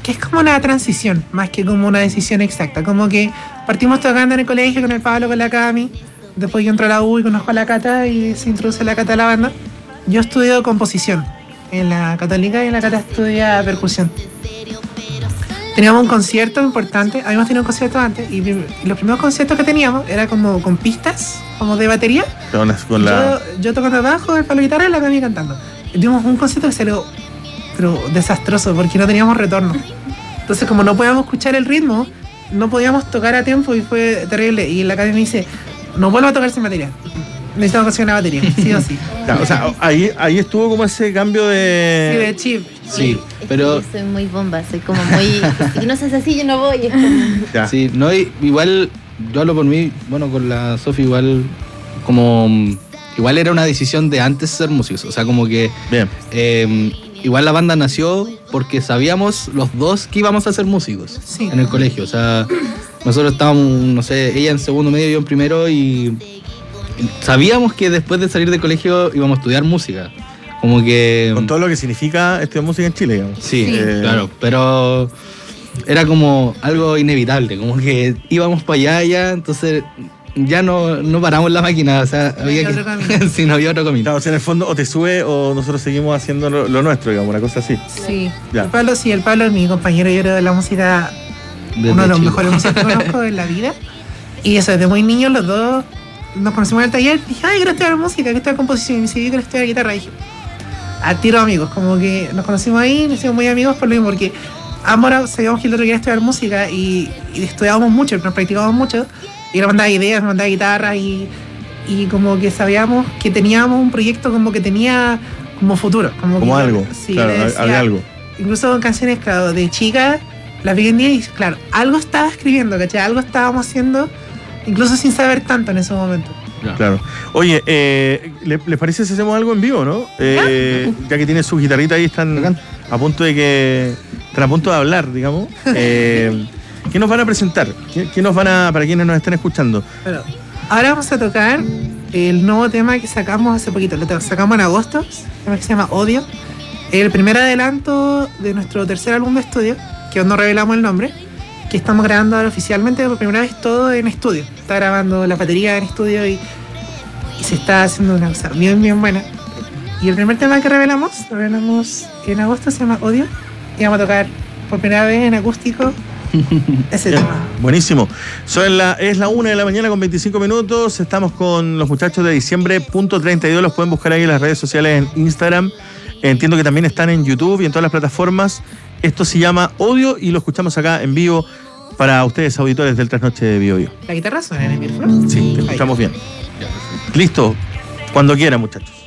que es como una transición, más que como una decisión exacta. Como que partimos tocando en el colegio con el Pablo, con la Cami, después yo entro a la U y conozco a la Cata y se introduce la Cata a la banda. Yo estudio composición en la Católica y en la Cata estudia percusión. Teníamos un concierto importante, habíamos tenido un concierto antes y los primeros conciertos que teníamos era como con pistas, como de batería. Yo tocando bajo, el Pablo guitarra y la Cami cantando. Y tuvimos un concierto que salió pero desastroso porque no teníamos retorno. Entonces como no podíamos escuchar el ritmo, no podíamos tocar a tiempo y fue terrible. Y la Cami me dice, no vuelvo a tocar sin batería. Necesitamos conseguir una batería, sí o sí. Claro, o sea, ahí estuvo como ese cambio de... Sí, de chip. Sí, pero... Yo soy muy bomba, soy como muy... Si no seas así, yo no voy. Es como... Ya. Sí, no, igual, yo hablo por mí, bueno, con la Sofi igual, como... Igual era una decisión de antes ser músicos, o sea, como que... Bien. Igual la banda nació porque sabíamos los dos que íbamos a ser músicos en el colegio, o sea, nosotros estábamos, no sé, ella en segundo medio, yo en primero y... Sabíamos que después de salir del colegio íbamos a estudiar música. Como que... Con todo lo que significa estudiar música en Chile, digamos. Sí, claro. Pero era como algo inevitable. Como que íbamos para allá, entonces ya no paramos la máquina. O sea, había otro camino. Sí, no había otro camino. Claro, o sea, en el fondo o te sube o nosotros seguimos haciendo lo nuestro, digamos, una cosa así. Sí. Ya. El Pablo es mi compañero, yo creo, de la música, uno de los mejores músicos que conozco en la vida. Y eso, desde muy niños los dos nos conocimos en el taller. Dije, ay, quiero estudiar música, quiero estudiar composición. Y me dice, yo quiero estudiar guitarra. Y dije, a tiro amigos, como que nos conocimos ahí, nos hicimos muy amigos por lo mismo, porque ambos sabíamos que el otro quería estudiar música y estudiábamos mucho, nos practicábamos mucho. Y él mandaba ideas, me mandaba guitarra y como que sabíamos que teníamos un proyecto como que tenía como futuro. Como algo, sí, claro, había algo. Incluso canciones, claro, de chica, las vi en día y claro, algo estaba escribiendo, ¿cachai? Algo estábamos haciendo, incluso sin saber tanto en ese momento. Claro. Oye, ¿les parece si hacemos algo en vivo, no? Ya que tienen su guitarrita ahí, están a punto de hablar, digamos. ¿Qué nos van a presentar? ¿Qué nos van a, para quienes nos estén escuchando? Bueno, ahora vamos a tocar el nuevo tema que sacamos hace poquito. Lo sacamos en agosto, un tema que se llama Odio. El primer adelanto de nuestro tercer álbum de estudio, que aún no revelamos el nombre, que estamos grabando ahora oficialmente por primera vez todo en estudio. Está grabando la batería en estudio y se está haciendo una cosa bien, bien buena. Y el primer tema que revelamos en agosto, se llama Odio. Y vamos a tocar por primera vez en acústico ese tema. Buenísimo. Es la 1 de la mañana con 25 minutos. Estamos con los muchachos de Diciembre.32. Los pueden buscar ahí en las redes sociales, en Instagram. Entiendo que también están en YouTube y en todas las plataformas. Esto se llama Odio y lo escuchamos acá en vivo para ustedes, auditores del Trasnoche de Bio Bio. ¿La guitarra suena en el micrófono? Sí, te escuchamos bien. Listo. Cuando quieran, muchachos.